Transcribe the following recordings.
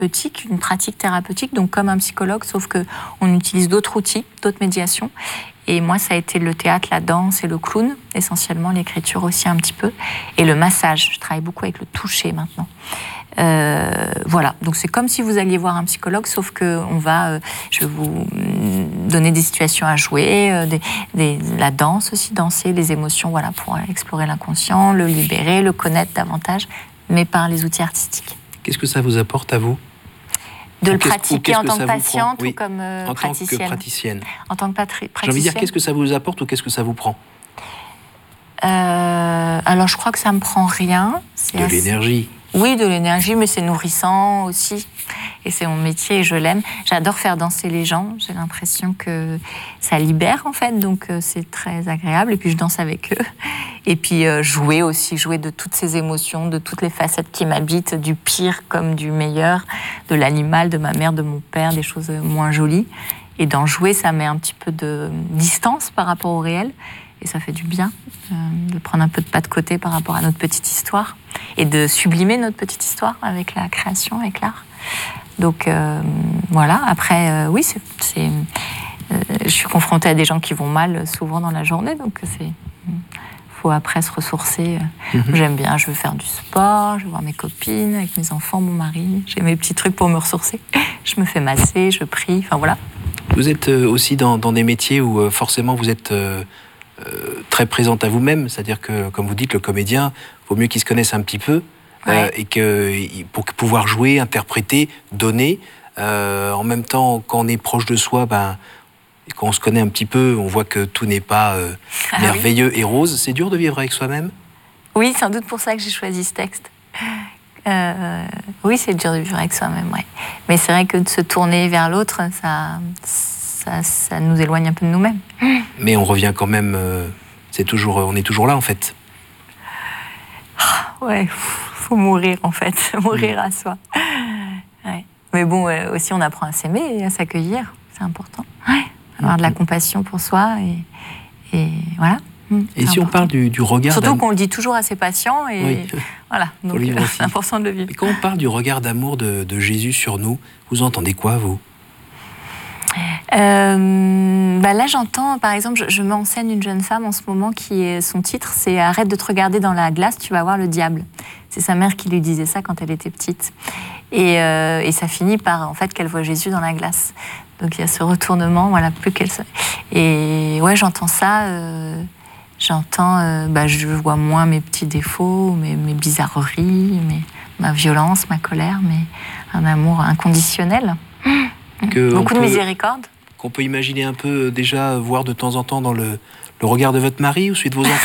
une pratique thérapeutique, donc comme un psychologue, sauf qu'on utilise d'autres outils, d'autres médiations. Et moi, ça a été le théâtre, la danse et le clown, essentiellement, l'écriture aussi un petit peu, et le massage. Je travaille beaucoup avec le toucher maintenant. Voilà, donc c'est comme si vous alliez voir un psychologue, sauf que je vais vous donner des situations à jouer, la danse aussi, danser, les émotions, voilà, pour explorer l'inconscient, le libérer, le connaître davantage, mais par les outils artistiques. Qu'est-ce que ça vous apporte à vous ? De le pratiquer en tant que patiente ou comme en praticienne. tant que praticienne. En tant que praticienne. J'ai envie de dire, qu'est-ce que ça vous apporte ou qu'est-ce que ça vous prend ? Alors, je crois que ça me prend rien. De l'énergie. Oui, de l'énergie, mais c'est nourrissant aussi. Et c'est mon métier et je l'aime. J'adore faire danser les gens. J'ai l'impression que ça libère, en fait. Donc, c'est très agréable. Et puis, je danse avec eux. Et puis, jouer de toutes ces émotions, de toutes les facettes qui m'habitent, du pire comme du meilleur, de l'animal, de ma mère, de mon père, des choses moins jolies. Et d'en jouer, ça met un petit peu de distance par rapport au réel. Et ça fait du bien de prendre un peu de pas de côté par rapport à notre petite histoire et de sublimer notre petite histoire avec la création, avec l'art. Donc voilà, après, oui, je suis confrontée à des gens qui vont mal souvent dans la journée, donc faut après se ressourcer. J'aime bien, je veux faire du sport, je veux voir mes copines, avec mes enfants, mon mari. J'ai mes petits trucs pour me ressourcer. Je me fais masser, je prie, enfin voilà. Vous êtes aussi dans des métiers où forcément vous êtes... très présente à vous-même, c'est-à-dire que, comme vous dites, le comédien, il vaut mieux qu'il se connaisse un petit peu, et que pour pouvoir jouer, interpréter, donner, en même temps, quand on est proche de soi, et quand on se connaît un petit peu, on voit que tout n'est pas merveilleux et rose. C'est dur de vivre avec soi-même ? Oui, sans doute pour ça que j'ai choisi ce texte. Oui, c'est dur de vivre avec soi-même, ouais. Mais c'est vrai que de se tourner vers l'autre, ça nous éloigne un peu de nous-mêmes. Mais on revient quand même, on est toujours là en fait. Ouais, faut mourir en fait, mourir à soi. Ouais. Mais bon, aussi on apprend à s'aimer et à s'accueillir, c'est important. Ouais. Avoir de la compassion pour soi et voilà. Et si important. On parle du regard surtout qu'on le dit toujours à ses patients et oui. Voilà, donc c'est important de le vivre. Et quand on parle du regard d'amour de Jésus sur nous, vous entendez quoi vous ? Là, j'entends, par exemple, je mets en scène une jeune femme en ce moment son titre, c'est « Arrête de te regarder dans la glace, tu vas voir le diable ». C'est sa mère qui lui disait ça quand elle était petite. Et ça finit par, en fait, qu'elle voit Jésus dans la glace. Donc, il y a ce retournement, voilà, plus qu'elle... Et ouais, j'entends ça, je vois moins mes petits défauts, mes bizarreries, ma violence, ma colère, mais un amour inconditionnel. Beaucoup de miséricorde. Qu'on peut imaginer un peu déjà voir de temps en temps dans le regard de votre mari ou celui de vos enfants ?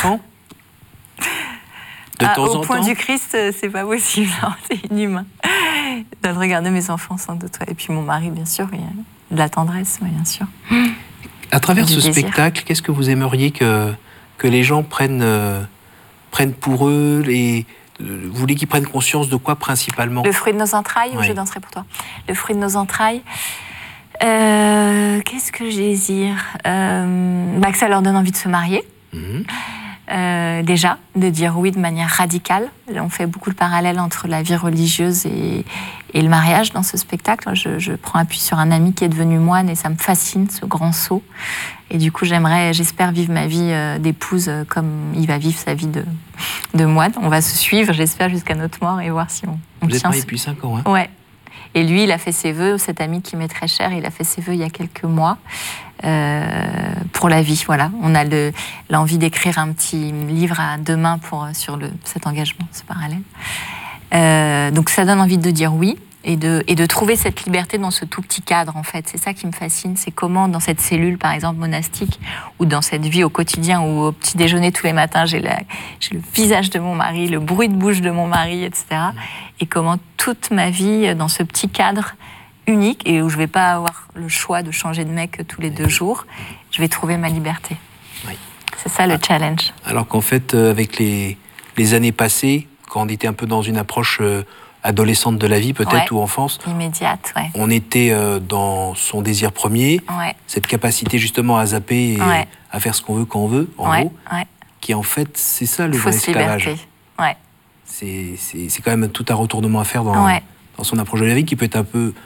De temps en temps. Au point du Christ, c'est pas possible, c'est inhumain. Dans le regard de mes enfants, sans doute. Et puis mon mari, bien sûr, il y a de la tendresse, bien sûr. À travers ce spectacle, qu'est-ce que vous aimeriez que les gens prennent pour eux vous voulez qu'ils prennent conscience de quoi principalement ? Le fruit de nos entrailles, ou je danserai pour toi ? Le fruit de nos entrailles. Qu'est-ce que je désire ? Que ça leur donne envie de se marier. Déjà, de dire oui de manière radicale. On fait beaucoup de parallèles entre la vie religieuse et le mariage dans ce spectacle. Je prends appui sur un ami qui est devenu moine et ça me fascine, ce grand saut. Et du coup, j'espère vivre ma vie d'épouse comme il va vivre sa vie de moine. On va se suivre, j'espère, jusqu'à notre mort et voir si on Vous êtes mariés depuis 5 ans, hein ? Ouais. Et lui, il a fait ses vœux, cet ami qui m'est très cher, il a fait ses vœux il y a quelques mois pour la vie. Voilà, on a l'envie d'écrire un petit livre à 2 mains sur cet engagement, ce parallèle. Donc ça donne envie de dire oui et de trouver cette liberté dans ce tout petit cadre, en fait. C'est ça qui me fascine, c'est comment dans cette cellule, par exemple, monastique, ou dans cette vie au quotidien, ou au petit déjeuner tous les matins, j'ai le visage de mon mari, le bruit de bouche de mon mari, etc. Et comment toute ma vie, dans ce petit cadre unique, et où je ne vais pas avoir le choix de changer de mec tous les 2 jours, je vais trouver ma liberté. Oui. C'est ça le challenge. Alors qu'en fait, avec les années passées, quand on était un peu dans une approche adolescente de la vie, peut-être, ou enfance, immédiate, on était dans son désir premier, cette capacité justement à zapper et à faire ce qu'on veut quand on veut, en gros, qui en fait, c'est ça le vrai esclavage. Liberté. C'est quand même tout un retournement à faire dans dans son approche de la vie qui peut être un peu